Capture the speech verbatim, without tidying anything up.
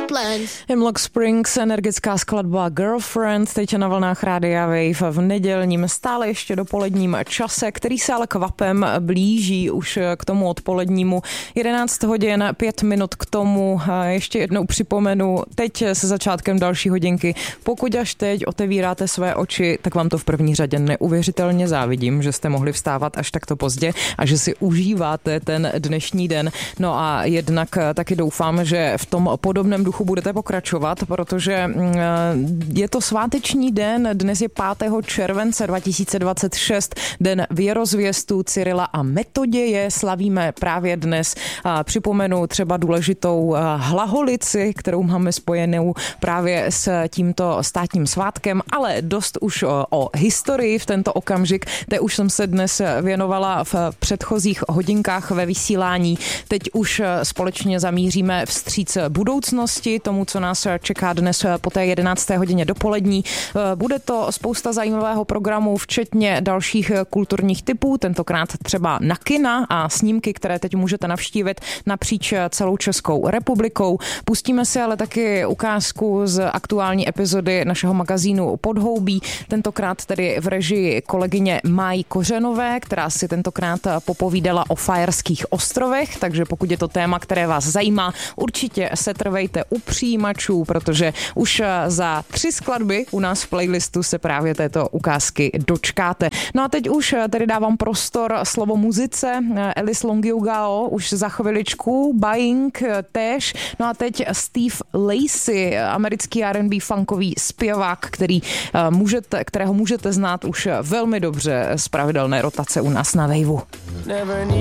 Hemlock Springs, energická skladba Girlfriend, teď na vlnách Rádia Wave v nedělním, stále ještě dopoledním čase, který se ale kvapem blíží už k tomu odpolednímu. jedenáct hodin, pět minut k tomu. Ještě jednou připomenu, teď se začátkem další hodinky. Pokud až teď otevíráte své oči, tak vám to v první řadě neuvěřitelně závidím, že jste mohli vstávat až takto pozdě a že si užíváte ten dnešní den. No a jednak taky doufám, že v tom podobném duchu budete pokračovat, protože je to sváteční den, dnes je pátého července dva tisíce dvacet šest, den věrozvěstů Cyrila a Metoděje, slavíme právě dnes. Připomenu třeba důležitou hlaholici, kterou máme spojenou právě s tímto státním svátkem, ale dost už o, o historii v tento okamžik, té už jsem se dnes věnovala v předchozích hodinkách ve vysílání. Teď už společně zamíříme vstříc budoucnosti, tomu, co nás čeká dnes po té jedenácté hodině dopolední. Bude to spousta zajímavého programu, včetně dalších kulturních typů, tentokrát třeba na kina a snímky, které teď můžete navštívit napříč celou Českou republikou. Pustíme si ale taky ukázku z aktuální epizody našeho magazínu Podhoubí, tentokrát tedy v režii kolegyně Máji Kořenové, která si tentokrát popovídala o Fajerských ostrovech, takže pokud je to téma, které vás zajímá, určitě setrvejte u přijímačů, protože už za tři skladby u nás v playlistu se právě této ukázky dočkáte. No a teď už tedy dávám prostor slovo muzice. Alice Longyugao už za chviličku, Buying též. No a teď Steve Lacy, americký R and B funkový zpěvák, který můžete, kterého můžete znát už velmi dobře z pravidelné rotace u nás na Waveu.